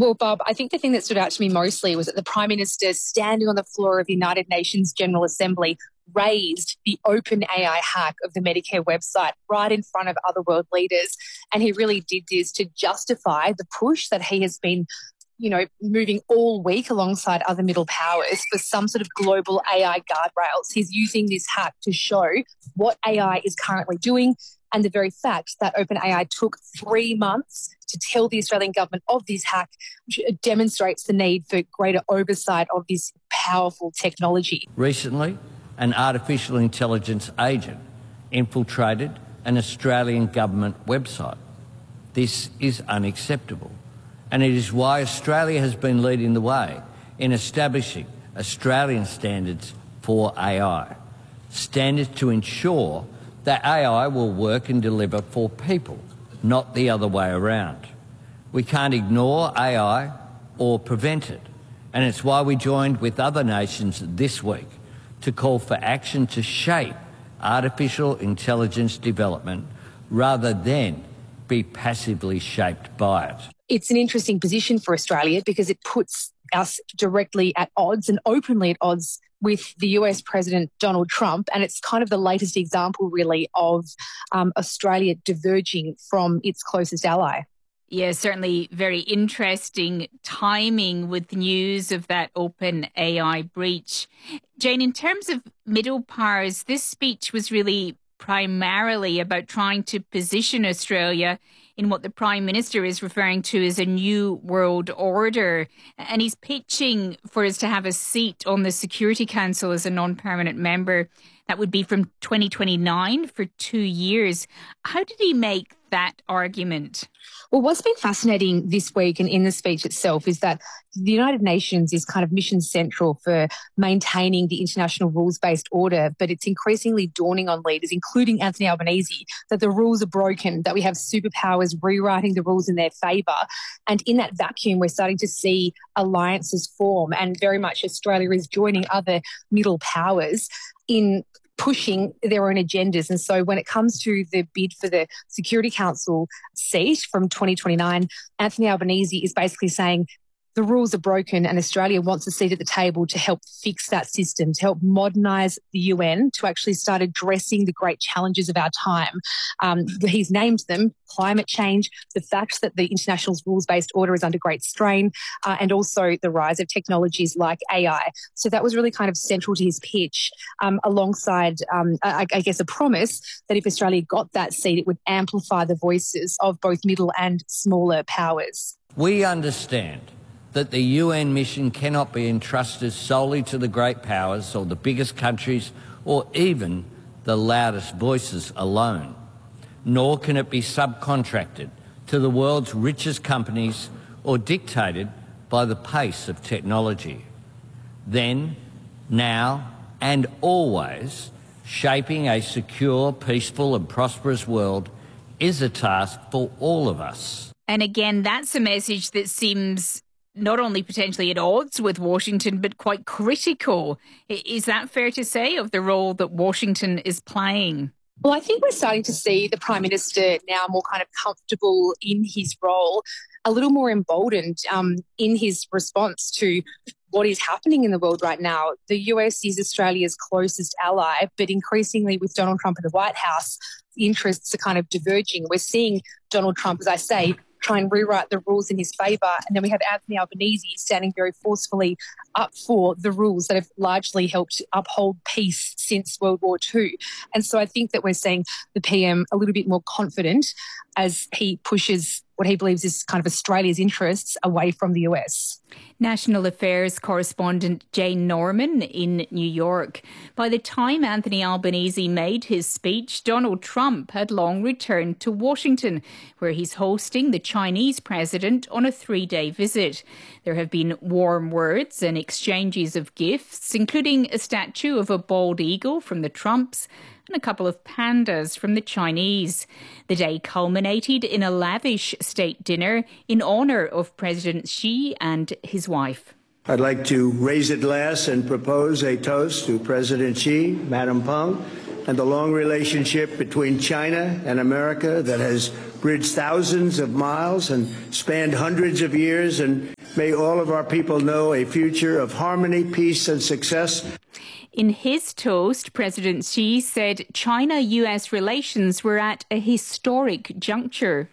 Well, Bob, I think the thing that stood out to me mostly was that the Prime Minister, standing on the floor of the United Nations General Assembly, raised the OpenAI hack of the Medicare website right in front of other world leaders. And he really did this to justify the push that he has been moving all week alongside other middle powers for some sort of global AI guardrails. He's using this hack to show what AI is currently doing, and the very fact that OpenAI took 3 months to tell the Australian government of this hack, which demonstrates the need for greater oversight of this powerful technology. Recently, an artificial intelligence agent infiltrated an Australian government website. This is unacceptable, and it is why Australia has been leading the way in establishing Australian standards for AI, standards to ensure that AI will work and deliver for people, not the other way around. We can't ignore AI or prevent it, and it's why we joined with other nations this week to call for action to shape artificial intelligence development rather than be passively shaped by it. It's an interesting position for Australia because it puts us directly at odds and openly at odds with the US President Donald Trump. And it's kind of the latest example, really, of Australia diverging from its closest ally. Yeah, certainly very interesting timing with news of that OpenAI breach. Jane, in terms of middle powers, this speech was really primarily about trying to position Australia in what the Prime Minister is referring to as a new world order. And he's pitching for us to have a seat on the Security Council as a non-permanent member. That would be from 2029 for 2 years. How did he make that argument? Well, what's been fascinating this week and in the speech itself is that the United Nations is kind of mission central for maintaining the international rules-based order, but it's increasingly dawning on leaders, including Anthony Albanese, that the rules are broken, that we have superpowers rewriting the rules in their favour. And in that vacuum, we're starting to see alliances form, and very much Australia is joining other middle powers in pushing their own agendas. And so when it comes to the bid for the Security Council seat from 2029, Anthony Albanese is basically saying the rules are broken and Australia wants a seat at the table to help fix that system, to help modernise the UN, to actually start addressing the great challenges of our time. He's named them: climate change, the fact that the international rules-based order is under great strain, and also the rise of technologies like AI. So that was really kind of central to his pitch, alongside, I guess, a promise that if Australia got that seat, it would amplify the voices of both middle and smaller powers. We understand that the UN mission cannot be entrusted solely to the great powers or the biggest countries or even the loudest voices alone, nor can it be subcontracted to the world's richest companies or dictated by the pace of technology. Then, now and always, shaping a secure, peaceful and prosperous world is a task for all of us. And again, that's a message that seems not only potentially at odds with Washington, but quite critical. Is that fair to say, of the role that Washington is playing? Well, I think we're starting to see the Prime Minister now more kind of comfortable in his role, a little more emboldened in his response to what is happening in the world right now. The US is Australia's closest ally, but increasingly with Donald Trump in the White House, the interests are kind of diverging. We're seeing Donald Trump, as I say, try and rewrite the rules in his favour. And then we have Anthony Albanese standing very forcefully up for the rules that have largely helped uphold peace since World War II. And so I think that we're seeing the PM a little bit more confident as he pushes what he believes is kind of Australia's interests away from the US. National Affairs correspondent Jane Norman in New York. By the time Anthony Albanese made his speech, Donald Trump had long returned to Washington, where he's hosting the Chinese president on a 3-day visit. There have been warm words and exchanges of gifts, including a statue of a bald eagle from the Trumps and a couple of pandas from the Chinese. The day culminated in a lavish state dinner in honour of President Xi and his wife. I'd like to raise a glass and propose a toast to President Xi, Madam Peng, and the long relationship between China and America that has bridged thousands of miles and spanned hundreds of years. And may all of our people know a future of harmony, peace, and success. In his toast, President Xi said China-US relations were at a historic juncture.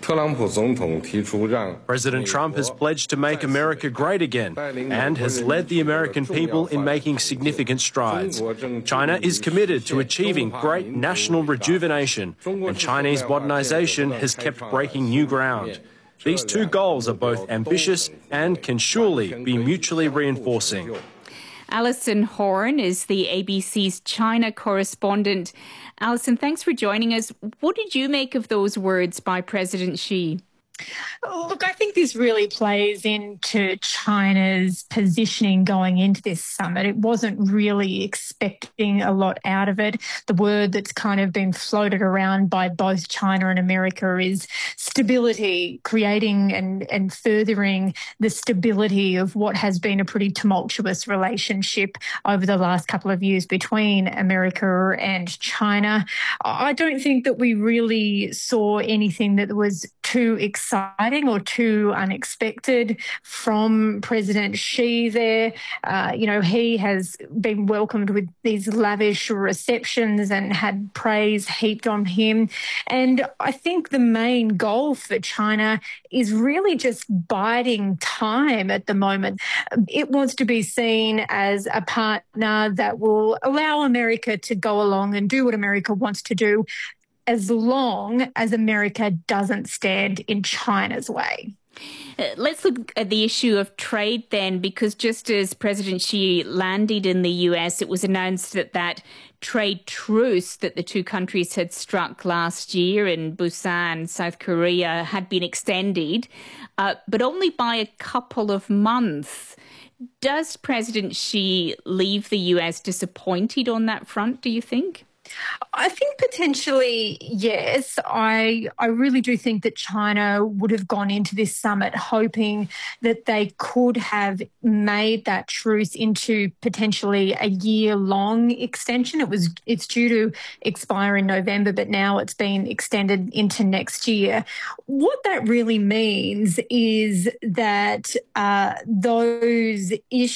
President Trump has pledged to make America great again and has led the American people in making significant strides. China is committed to achieving great national rejuvenation, and Chinese modernization has kept breaking new ground. These two goals are both ambitious and can surely be mutually reinforcing. Alison Horn is the ABC's China correspondent. Alison, thanks for joining us. What did you make of those words by President Xi? Look, I think this really plays into China's positioning going into this summit. It wasn't really expecting a lot out of it. The word that's kind of been floated around by both China and America is stability, creating and furthering the stability of what has been a pretty tumultuous relationship over the last couple of years between America and China. I don't think that we really saw anything that was too exciting or too unexpected from President Xi there. He has been welcomed with these lavish receptions and had praise heaped on him. And I think the main goal for China is really just biding time at the moment. It wants to be seen as a partner that will allow America to go along and do what America wants to do, as long as America doesn't stand in China's way. Let's look at the issue of trade then, because just as President Xi landed in the US, it was announced that trade truce that the two countries had struck last year in Busan, South Korea, had been extended, but only by a couple of months. Does President Xi leave the US disappointed on that front, do you think? I think potentially, yes. I really do think that China would have gone into this summit hoping that they could have made that truce into potentially a year-long extension. It's due to expire in November, but now it's been extended into next year. What that really means is that those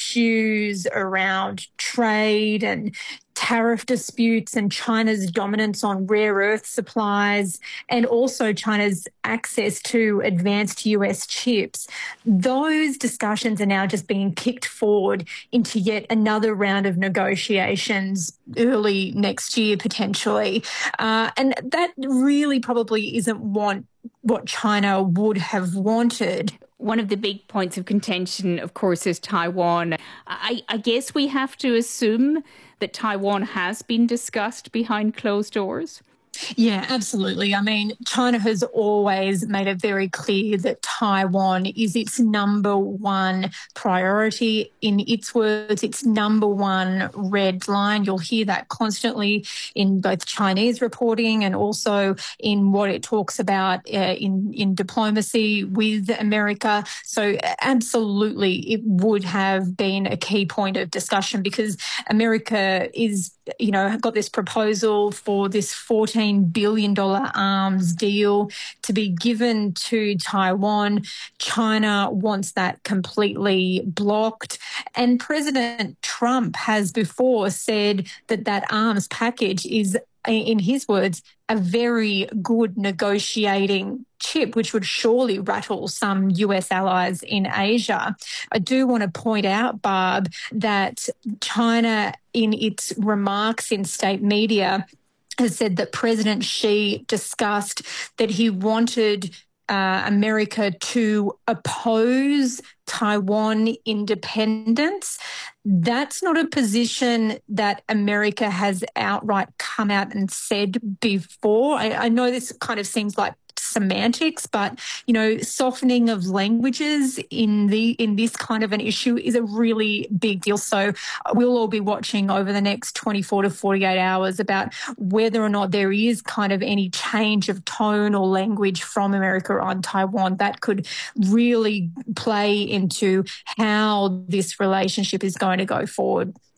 issues around trade and tariff disputes and China's dominance on rare earth supplies and also China's access to advanced US chips, those discussions are now just being kicked forward into yet another round of negotiations early next year potentially. And that really probably isn't what China would have wanted. One of the big points of contention, of course, is Taiwan. I guess we have to assume that Taiwan has been discussed behind closed doors? Yeah, absolutely. I mean, China has always made it very clear that Taiwan is its number one priority. In its words, its number one red line. You'll hear that constantly in both Chinese reporting and also in what it talks about in diplomacy with America. So absolutely, it would have been a key point of discussion because America is, got this proposal for this $14 billion arms deal to be given to Taiwan. China wants that completely blocked. And President Trump has before said that arms package is, in his words, a very good negotiating chip, which would surely rattle some US allies in Asia. I do want to point out, Barb, that China, in its remarks in state media, has said that President Xi discussed that he wanted America to oppose Taiwan independence. That's not a position that America has outright come out and said before. I know this kind of seems like semantics, but softening of languages in this kind of an issue is a really big deal. So we'll all be watching over the next 24 to 48 hours about whether or not there is kind of any change of tone or language from America on Taiwan that could really play into how this relationship is going to go forward.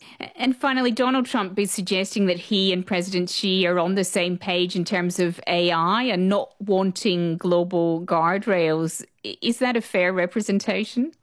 And finally, Donald Trump is suggesting that he and President Xi are on the same page in terms of AI and not wanting global guardrails. Is that a fair representation?